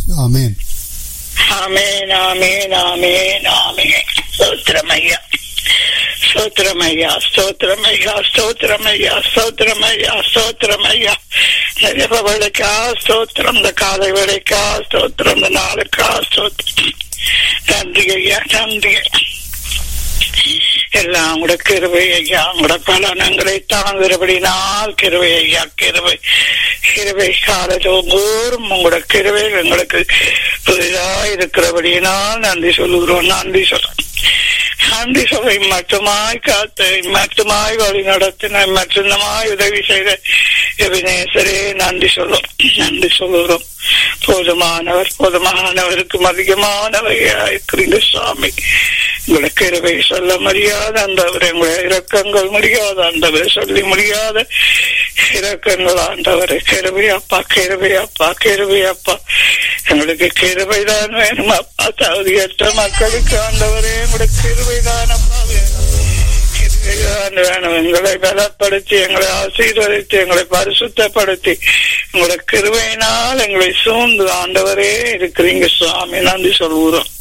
ஆமென். ஆமென் ஆமென் ஆமென் ஆமென். ஸ்தோத்திரமையா ஸ்தோத்திரமையா ஸ்தோத்திரமையா ஸ்தோத்திரமையா ஸ்தோத்திரமையா ஸ்தோத்திரமையா. வேலைக்கா ஸ்தோத்திரம், இந்த காலை வேலைக்கா ஸ்தோத்திரம், இந்த நாளுக்கா ஸ்தோத்திரம். நன்றி ஐயா, நன்றி. எல்லாம் கூட கிருபை ஐயா, உங்களோட பலனங்களை தாங்குகிறபடினால் கிருபை ஐயா, கிருபை கிருபை காலத்தோறும் உங்களோட கிருபை எங்களுக்கு புதிதாக இருக்கிறபடியினால் நன்றி சொல்லுகிறோம், நன்றி சொல்றோம். நன்றி சொல்லை மட்டுமாய் காத்து, மட்டுமாய் வழி நடத்தின, மட்டுமாய் உதவி செய்த எபினேசரே நன்றி சொல்லும், நன்றி சொல்லுகிறோம். போதுமானவர், போதுமானவருக்கு அதிகமானவையாயிருக்கிறீங்க சுவாமி. உங்களை கிருபை சொல்ல முடியாத ஆண்டவரே, உங்களை இரக்கங்கள் முடியாத ஆண்டவரை, சொல்லி முடியாத இரக்கங்கள் ஆண்டவரை. கிருபை அப்பா, கிருபை அப்பா, கிருபை அப்பா. எங்களுக்கு கிருபைதான் வேணும் அப்பா. தகுதியற்ற மக்களுக்கு ஆண்டவரே உங்களுடைய கிருபைதான் அப்பா வேணும், கிருபைதான் வேணும். எங்களை பலப்படுத்தி, எங்களை ஆசீர்வதித்து, எங்களை பரிசுத்தப்படுத்தி, உங்களுடைய கிருபையினால் எங்களை சூழ்ந்து ஆண்டவரே இருக்கிறீங்க சுவாமி. நன்றி சொல்கிறோம்.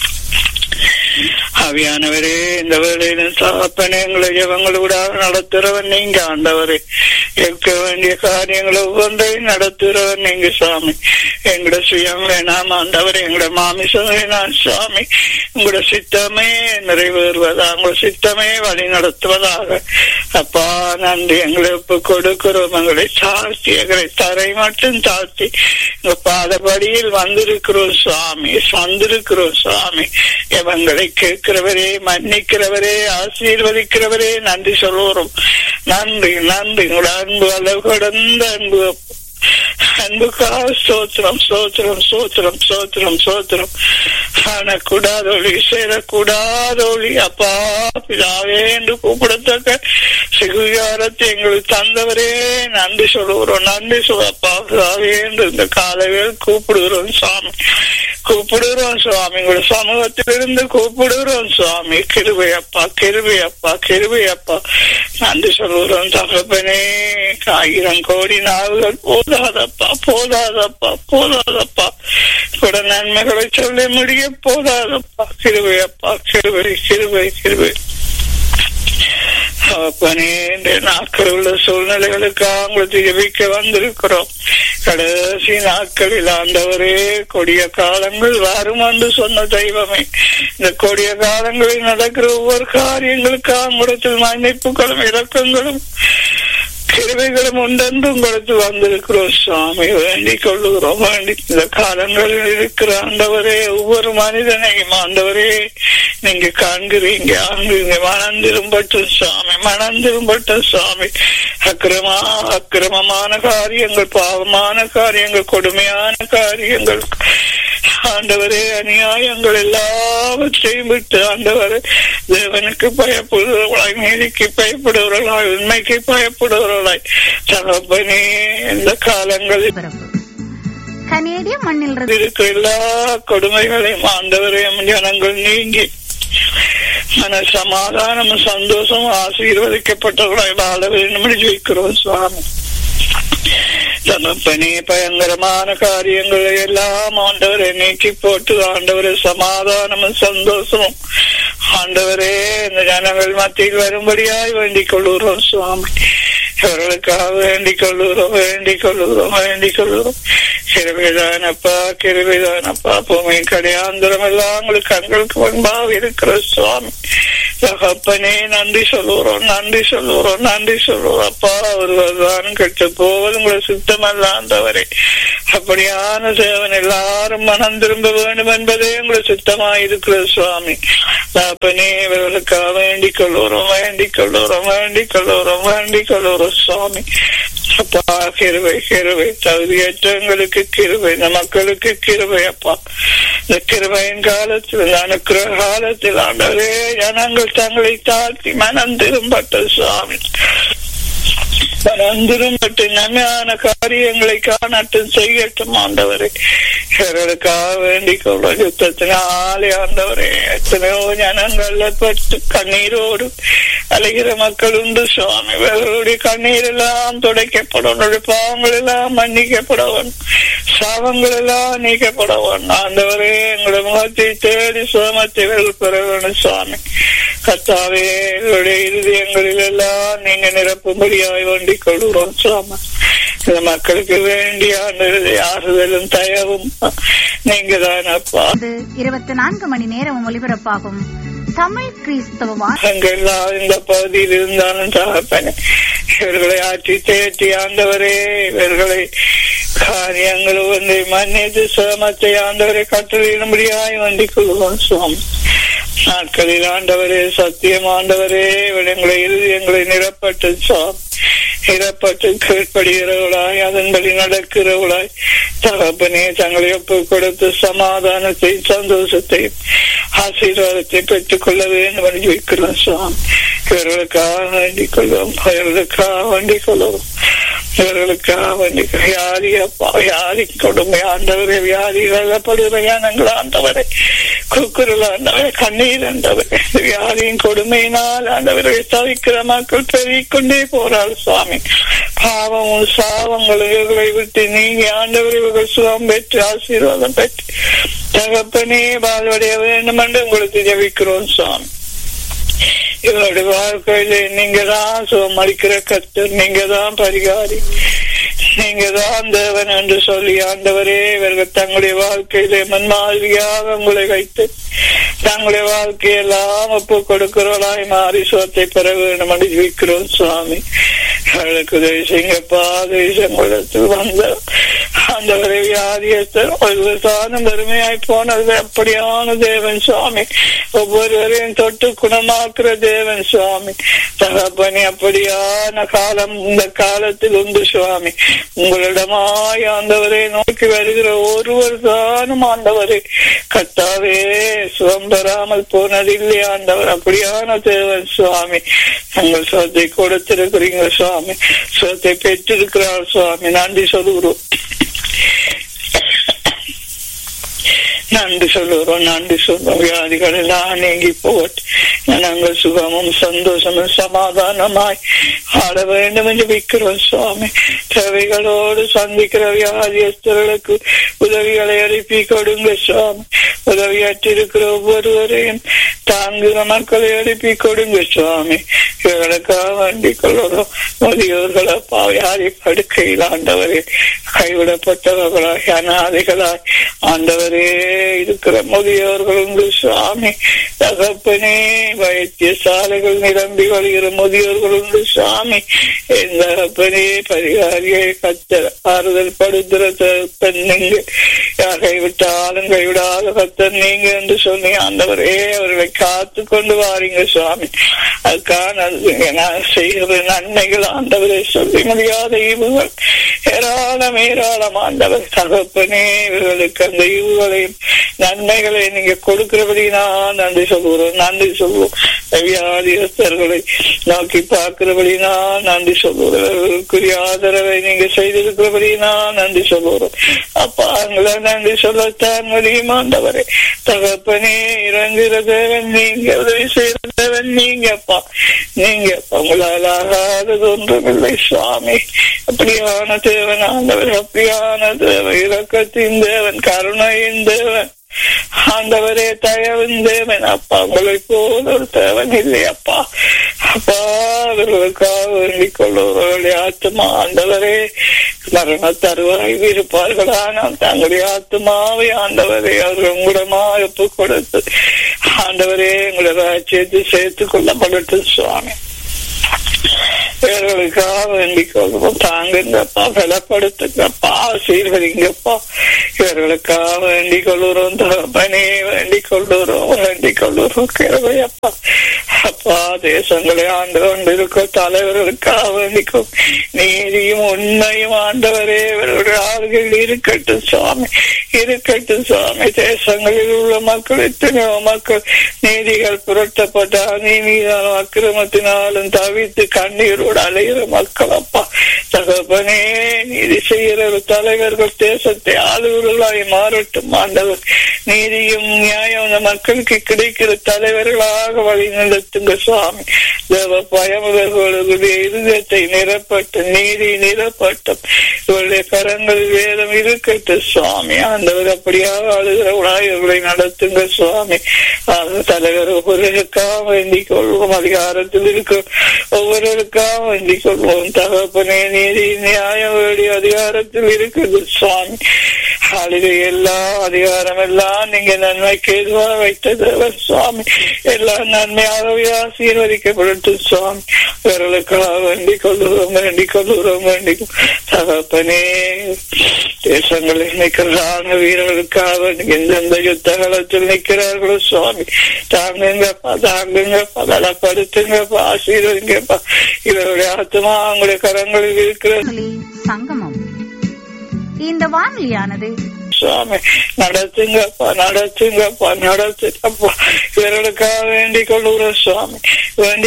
ஆவியானவரே, இந்த வேளையிலும் தகப்பனே எங்களை ஜெபங்களோட நடத்துறவன் நீங்க ஆண்டவரே. கேட்க வேண்டிய காரியங்களை ஒவ்வொன்றையும் நடத்துறவன் நீங்க சுவாமி. எங்களோட சுயம் வேணாம் ஆண்டவரே, எங்களோட மாமிசம் வேணாம் சுவாமி. உங்களோட சித்தமே நிறைவேறுவதா, உங்களோட சித்தமே வழி நடத்துவதாக அப்பா. நன்றி. எங்களை ஒப்பு கொடுக்கிறோம். எங்களை தாழ்த்தி, எங்களை தரை மட்டும் தாழ்த்தி உங்க பாதபடியில் வந்திருக்கிறோம் சுவாமி, வந்திருக்கிறோம் சுவாமி. எவங்களை கேட்கிறவரே, மன்னிக்கிறவரே, ஆசீர்வதிக்கிறவரே நன்றி சொல்லுவோம். நன்றி நன்றி. உங்களோட அன்பு அளவு கடந்த அன்பு, அன்புக்காக ஸ்தோத்திரம், ஸ்தோத்திரம், ஸ்தோத்திரம், ஸ்தோத்திரம், ஸ்தோத்திரம். காணக்கூடாதொழி, சேரக்கூடாதொழி அப்பா பிதாவே என்று கூப்பிடத்தக்க சிகுகாரத்தை எங்களுக்கு தந்தவரே நன்றி சொல்லுகிறோம், நன்றி சொல்லப்பா பிதாவே என்று இந்த காலையில் கூப்பிடுகிறோம் சுவாமி, கூப்பிடுகிறோம் சுவாமி. உங்களோட சமூகத்திலிருந்து கூப்பிடுகிறோம் சுவாமி. கிருபை அப்பா, கிருபை அப்பா, கிருபை அப்பா நன்றி சொல்லுகிறோம் தகப்பனே. 1000 கோடி நாவுகள் போதாதப்பா, போதாதப்பா, போதாதப்பா. கூட நன்மைகளை சொல்ல முடிய போதாதப்பா. கிருபை அப்பா, கிருபை, கிருபை, கிருபை. அப்பனே, இந்த நாட்கள் உள்ள சூழ்நிலைகளுக்காக உங்களுக்கு ஜெபிக்க வந்திருக்கிறோம். கடைசி நாட்களில் ஆண்டவரே, கொடிய காலங்கள் வரும் என்று சொன்ன தெய்வமே, இந்த கொடிய காலங்களில் நடக்கிற ஒவ்வொரு காரியங்களுக்காக உங்களிடத்தில் மன்னிப்புகளும் இரக்கங்களும் கிருபைகளும் உண்டென்று உங்களுக்கு வந்திருக்கிறோம் சுவாமி. வேண்டிக் கொள்ளுகிறோம். வேண்டி இந்த காலங்களில் இருக்கிற ஆண்டவரே, ஒவ்வொரு மனிதனையும் ஆண்டவரே நீங்க காண்கிறீங்க, ஆண்கிறீங்க. மனந்திரும்பட்டும் சுவாமி, மனந்திரும்பட்டும் சுவாமி. அக்கிரமமான காரியங்கள், பாவமான காரியங்கள், கொடுமையான காரியங்கள் ஆண்டவரே, அநியாயங்கள் எல்லாவற்றையும் விட்டு ஆண்டவரே தேவனுக்கு பயப்படுகிறவர்களாய், நீதிக்கு பயப்படுகிறவர்களாய், உண்மைக்கு பயப்படுகிறவர்களாய் தகப்பனே இந்த காலங்களில் கனேடிய மண்ணில் இருக்கிற எல்லா கொடுமைகளையும் ஆண்டவரையும் ஜனங்கள் நீங்கி மன சமாதானமும் சந்தோஷமும் ஆசீர்வதிக்கப்பட்டவர்களாய் வாழ வேண்டும் என்று ஜெயிக்கிறோம் சுவாமி. தகப்பனே, பயங்கரமான காரியங்களை எல்லாம் ஆண்டவரை நீக்கி போட்டு ஆண்டவரை சமாதானமும் சந்தோஷமும் ஆண்டவரே இந்த ஜனங்கள் மத்தியில் வரும்படியாய் வேண்டிக் கொள்ளுகிறோம் சுவாமி. இவர்களுக்காக வேண்டிக் கொள்ளுகிறோம், வேண்டிக் கொள்ளுகிறோம், வேண்டிக் கொள்ளுகிறோம். கிருபைதானப்பா, கிருபைதானப்பா. பூமியின் கடையாந்திரம் எல்லாம் உங்களுக்கு கண்களுக்கு முன்பாக இருக்கிற சுவாமி. தகப்பனே நன்றி சொல்லுகிறோம், நன்றி சொல்லுகிறோம், நன்றி சொல்லுவோம் அப்பா. ஒருவர்தான் கெட்டு போவது உங்களை சுத்தமல்ல ஆண்டவரே. அப்படியான சேவன் எல்லாரும் மனம் திரும்ப வேண்டும் என்பதே உங்களை சுத்தமாயிருக்கிற சுவாமி. தகப்பனே இவர்களுக்காக வேண்டிக் கொள்ளுகிறோம், வேண்டிக் கொள்ளுகிறோம், வேண்டிக் கொள்ளுகிறோம், வேண்டிக் கொள்ளுகிறோம் சுவாமி. அப்பா கிருபை, கிருபை. தகுதியற்றவங்களுக்கு கிருபை, இந்த மக்களுக்கு கிருபை அப்பா. இந்த கிருபையின் காலத்தில், இந்த அனுக்கிரக காலத்தில் ஆண்டவரே ஜனங்கள் தங்களை தாழ்த்தி மனம் திரும்பட்ட சுவாமி. திரும்பட்டு நன்மையான காரியங்களை காணட்டும் செய்யட்டும் ஆண்டவரே. இவர்களுக்காக வேண்டிக் கொள்ள யுத்தத்தினாலே ஆண்டவரே எத்தனையோ ஜனங்கள்ல பட்டு கண்ணீரோடு அலைகிற மக்கள் உண்டு சுவாமி. இவர்களுடைய கண்ணீர் எல்லாம் துடைக்கப்படும், பாவங்கள் எல்லாம் மன்னிக்கப்படவன், சாபங்கள் எல்லாம் நீக்கப்படவன் ஆண்டவரே. எங்களுடைய முகத்தை தேடி சுகமத்தை பெற வேணும் சுவாமி. கர்த்தாவே எங்களுடைய இருதயங்களில் எல்லாம் நீங்க நிரப்பும்படியாய் வேண்டிக் கொள்கிறோம் சுவாமி. இந்த மக்களுக்கு வேண்டிய ஆறுதலும் தயவும் நீங்க தான் அப்பா. 24 மணி நேரம் ஒளிபரப்பாகும் தமிழ் கிறிஸ்தவ எங்கெல்லாம் இந்த பகுதியில் இருந்தாலும் தகப்பனே இவர்களை ஆற்றி தேற்றி ஆண்டவரே இவர்களை காரியங்கள் வந்து மன்னித்து சுகமத்தை ஆண்டவரை கட்டளையிடும்படியாய் வேண்டிக் கொள்வோம் சுவாமி. நாட்களில் ஆண்டவரே சத்தியம் ஆண்டவரே எங்களை இருதயங்களை நிரப்பட்டு சுவாமி, நிரப்பட்டு கீழ்ப்படுகிறவளாய் அதன்படி நடக்கிறவளாய் தகப்பனே தங்களை ஒப்புக் கொடுத்து சமாதானத்தையும் சந்தோஷத்தையும் ஆசீர்வாதத்தை பெற்றுக் கொள்ள வேண்டும் என்று வைக்கிறோம் சுவாமி. இவர்களுக்காக வேண்டிக் கொள்வோம், இவர்களுக்காக வேண்டிக் கொள்வோம், இவர்களுக்காக வேண்டிக் வியாதி அப்பா வியாதி கொடுமை ஆண்டவரை வியாதி வெள்ளப்படுமையானங்கள் ஆண்டவரை குக்குரல் ஆண்டவரை கண்ணீர் ஆண்டவரை வியாதியின் கொடுமையினால் ஆண்டவரை தவிக்கிற மக்கள் பெருகிக்கொண்டே போறாள் சுவாமி. பாவமும் சாவங்களும் இவர்களை விட்டு நீங்க ஆண்டவரை இவர்கள் சுகம் பெற்று ஆசீர்வாதம் பெற்று தகப்பனே வாழ்வடைய வேண்டும் என்று உங்களுக்கு ஜெபிக்கிறோம் சுவாமி. இவருடைய வாழ்க்கையில நீங்க தான் சுகம் அளிக்கிற கர்த்தர், நீங்க தான் பரிகாரி, நீங்க தான் தேவன் என்று சொல்லி ஆண்டவரே இவர்கள் தங்களுடைய வாழ்க்கையிலே முன்மாதிரியாக உங்களை வைத்து தங்களுடைய வாழ்க்கையெல்லாம் ஒப்பு கொடுக்கிறவளாய் மாறி சுகத்தை பெற வேண்டும் என்று ஜெபிக்கிறோம் சுவாமி. அவர்களுக்கு உதவி செய்யுங்கப்பா. தேசங்களுக்கு வந்த ஆண்டவரை வியாதியஸ்தர் ஒருவருதானும் பெருமையாய் போனது அப்படியான தேவன் சுவாமி. ஒவ்வொருவரையும் தொட்டு குணமாக்குற தேவன் சுவாமி. தகப்பனே அப்படியான காலம் இந்த காலத்தில் உண்டு சுவாமி. உங்களிடமாய் ஆண்டவரை நோக்கி வருகிற ஒருவர் தானும் ஆண்டவரை கர்த்தாவே சுகம் பெறாமல் போனதில்லை ஆண்டவர். அப்படியான தேவன் சுவாமி. தங்கள் சுகத்தை கொடுத்திருக்கிறீங்க சுவாமி, சுகத்தை பெற்றிருக்கிறார் சுவாமி. நன்றி சொல்லுகிறோம், நன்றி சொல்லுகிறோம், நன்றி சொல்றோம். வியாதிகள் எல்லாம் நீங்கி போட்டு நாங்கள் சுகமும் சந்தோஷமும் சமாதானமாய் ஆட வேண்டும் என்று வைக்கிறோம் சுவாமி. தேவைகளோடு சந்திக்கிற வியாதியஸ்தர்களுக்கு உதவிகளை அனுப்பி கொடுங்க சுவாமி. உதவியாற்றிருக்கிற ஒவ்வொருவரையும் தாங்குகிற மக்களை அனுப்பி கொடுங்க சுவாமி. இவர்களுக்காக வேண்டிக் கொள்ளுறோம். முதியோர்களை வியாதி படுக்கையில் ஆண்டவரே கைவிடப்பட்டவர்களாய் அநாதைகளாய் ஆண்டவரே இருக்கிற முதியோர்கள் உண்டு சுவாமி. தகப்பனே வைத்தியசாலைகள் நிரம்பி வழிகிற முதியோர்கள் உண்டு சுவாமி. தகப்பனே பரிகாரியை கத்தர் ஆறுதல் படுத்துற நீங்க கைவிட்டாலும் கைவிடாத கத்தர் நீங்க என்று சொல்லி ஆண்டவரே அவர்களை காத்து கொண்டு வாரீங்க சுவாமி. அதுக்கான செய்கிற நன்மைகள் ஆண்டவரை சொல்லி முடியாத ஈவுகள் ஏராளம் ஏராளம் ஆண்டவர். தகப்பனே இவர்களுக்கு அந்த ஈவுகளையும் நன்மைகளை நீங்க கொடுக்கிறபடினா நன்றி சொல்லுவோம், நன்றி சொல்லுவோம். வியாதியஸ்தர்களை நோக்கி பார்க்கிறபடினா நன்றி சொல்லுவோம். ஆதரவை நீங்க செய்திருக்கிறபடினா நன்றி சொல்லுவோம். அப்பா எங்களை நன்றி சொல்லத்தான் முடியும் ஆண்டவரே. தகப்பனே இறங்குகிற தேவன் நீங்க, உதவி செய்கிற தேவன் நீங்கப்பா, நீங்க உங்களால் ஆகாதது ஒன்றுமில்லை சுவாமி. அப்படியான தேவன் ஆண்டவர், அப்படியான தேவன், இரக்கத்தின் தேவன், கருணையின் தேவன் ஆண்டவரே, தயவின் தேவன் அப்பா. உங்களை போல ஒரு தேவன் இல்லையப்பா. அப்பா அவர்களுக்காக வேண்டிக் கொள்ளுவர்களுடைய ஆத்மா ஆண்டவரே மரண தருவாய் இருப்பார்களானால் தங்களுடைய ஆத்மாவை ஆண்டவரே அவர்கள் உங்களிடமா ஒப்பு கொடுத்து ஆண்டவரே உங்களுடைய ராஜ்யத்தை சேர்த்துக் கொள்ளப்படட்டும் சுவாமி. இவர்களுக்காக வேண்டிக் கொள்வோம். தாங்குங்கப்பா, பலப்படுத்துங்கப்பா, ஆசீர்வதிங்கப்பா. இவர்களுக்காக வேண்டிக் கொள்கிறோம். தகப்பனே வேண்டிக் கொள்ளுறோம் கிருபையப்பா. அப்பா, தேசங்களை ஆண்டு கொண்டிருக்க தலைவர்களுக்காக வேண்டிக்கும் நீதியும் உண்மையும் ஆண்டவரே இவருடைய ஆளுகள் இருக்கட்டும் சுவாமி, இருக்கட்டும் சுவாமி. தேசங்களில் உள்ள மக்கள், எத்தனையோ மக்கள் நீதிகள் புரட்டப்பட்ட அநீதியான அக்கிரமத்தினாலும் தவித்து கண்ணீரோடு அலைகிற மக்கள் அப்பா தகப்பனே, நீதி செய்கிற தலைவர்கள் தேசத்தை ஆளுவர்களாய் மாறட்டும் ஆண்டவர். நீதியும் நியாயம் அந்த மக்களுக்கு கிடைக்கிற தலைவர்களாக வழி நடத்துங்க சுவாமி. தேவ பயமுதர்களுடைய இருதயத்தை நிரப்பட்டு நீதி நிரப்பட்டும். இவருடைய கரங்கள் வேதம் இருக்கட்டும் சுவாமி. ஆண்டவர் அப்படியாக ஆளுகிறவர்களாய் இவர்களை நடத்துங்க சுவாமி. தலைவர் ஒவ்வொருவருக்காக வேண்டிக் கொள்வோம். அதிகாரத்தில் இருக்கும் ஒவ்வொருவருக்காக வேண்டிக் கொள்வோம். தகப்பனே, நீதி நியாயம் அதிகாரத்தில் இருக்குது சுவாமி. எல்லா அதிகாரம் எல்லாம் நீங்க நன்மைக்கு எதுவாக வைத்தது சுவாமி. எல்லா நன்மையாகவே ஆசீர்வதிக்கப்படும் சுவாமி. இவர்களுக்காக வேண்டிக் கொள்ளுறோம் தகப்பனே. தேசங்களில் நிற்கிறான வீரர்களுக்காக எந்தெந்த யுத்த காலத்தில் நிற்கிறார்களோ சுவாமி, தாங்குங்கப்பா, பலப்படுத்துங்கப்பா, ஆசீர்வதிங்கப்பா. இவருடைய ஆத்மா உங்களுடைய கரங்களில் இருக்கிற சங்கமம். இந்த வானொலியானது சுவாமி நடத்துங்கப்பா. இவர்களுக்காக வேண்டிக் கொள்ளுறோம் சுவாமி.